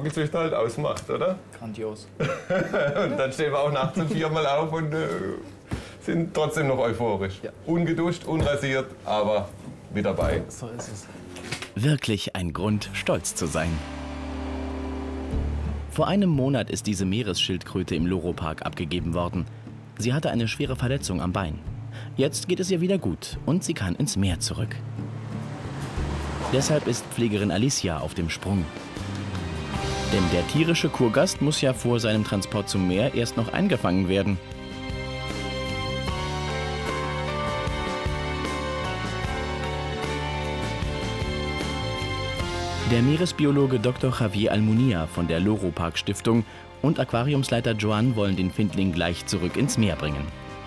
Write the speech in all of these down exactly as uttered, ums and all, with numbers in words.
Vogelzüchter halt ausmacht, oder? Grandios. Und dann stehen wir auch nachts um viermal auf und äh, sind trotzdem noch euphorisch. Ja. Ungeduscht, unrasiert, aber mit dabei. So ist es. Wirklich ein Grund, stolz zu sein. Vor einem Monat ist diese Meeresschildkröte im Loro-Park abgegeben worden. Sie hatte eine schwere Verletzung am Bein. Jetzt geht es ihr wieder gut und sie kann ins Meer zurück. Deshalb ist Pflegerin Alicia auf dem Sprung. Denn der tierische Kurgast muss ja vor seinem Transport zum Meer erst noch eingefangen werden. Der Meeresbiologe Doktor Javier Almunia von der Loro-Park Stiftung und Aquariumsleiter Joan wollen den Findling gleich zurück ins Meer bringen.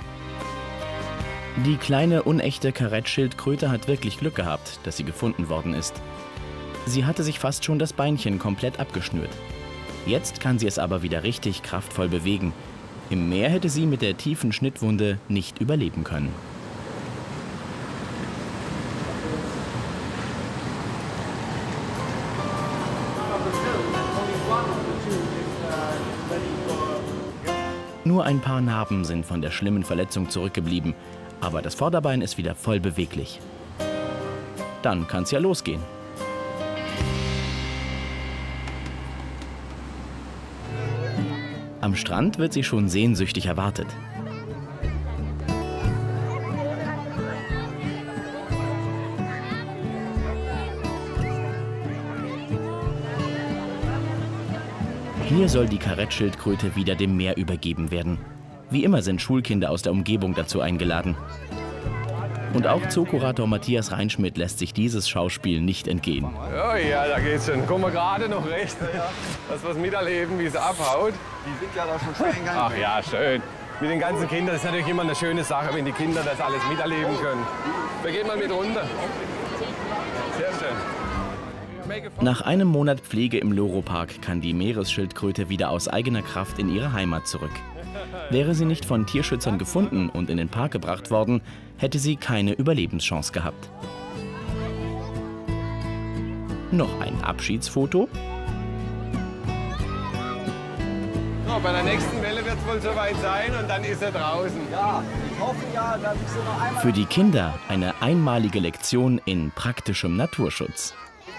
Die kleine, unechte Karettschildkröte hat wirklich Glück gehabt, dass sie gefunden worden ist. Sie hatte sich fast schon das Beinchen komplett abgeschnürt. Jetzt kann sie es aber wieder richtig kraftvoll bewegen. Im Meer hätte sie mit der tiefen Schnittwunde nicht überleben können. Nur ein paar Narben sind von der schlimmen Verletzung zurückgeblieben, aber das Vorderbein ist wieder voll beweglich. Dann kann's ja losgehen. Am Strand wird sie schon sehnsüchtig erwartet. Hier soll die Karettschildkröte wieder dem Meer übergeben werden. Wie immer sind Schulkinder aus der Umgebung dazu eingeladen. Und auch Zookurator Matthias Reinschmidt lässt sich dieses Schauspiel nicht entgehen. Oh ja, da geht's schon. Kommen wir gerade noch recht, dass wir es miterleben, wie es abhaut. Die sind ja da schon schön gegangen. Ach ja, schön. Mit den ganzen Kindern, das ist natürlich immer eine schöne Sache, wenn die Kinder das alles miterleben können. Wir gehen mal mit runter. Sehr schön. Nach einem Monat Pflege im Loro-Park kann die Meeresschildkröte wieder aus eigener Kraft in ihre Heimat zurück. Wäre sie nicht von Tierschützern gefunden und in den Park gebracht worden, hätte sie keine Überlebenschance gehabt. Noch ein Abschiedsfoto. So, bei der nächsten Welle wird es wohl soweit sein und dann ist er draußen. Ja, ich hoffe ja, dass ich sie noch einmal... Für die Kinder eine einmalige Lektion in praktischem Naturschutz.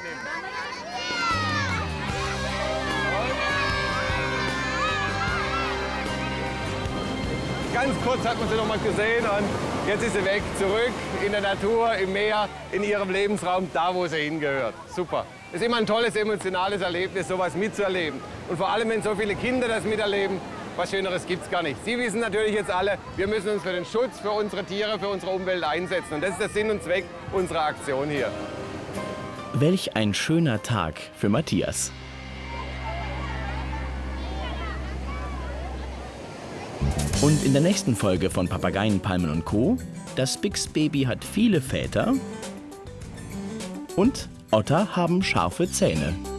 Ganz kurz hat man sie noch mal gesehen und jetzt ist sie weg, zurück in der Natur, im Meer, in ihrem Lebensraum, da wo sie hingehört. Super. Es ist immer ein tolles, emotionales Erlebnis, sowas mitzuerleben. Und vor allem, wenn so viele Kinder das miterleben, was Schöneres gibt es gar nicht. Sie wissen natürlich jetzt alle, wir müssen uns für den Schutz, für unsere Tiere, für unsere Umwelt einsetzen. Und das ist der Sinn und Zweck unserer Aktion hier. Welch ein schöner Tag für Matthias. Und in der nächsten Folge von Papageien, Palmen und Co. Das Bix-Baby hat viele Väter und Otter haben scharfe Zähne.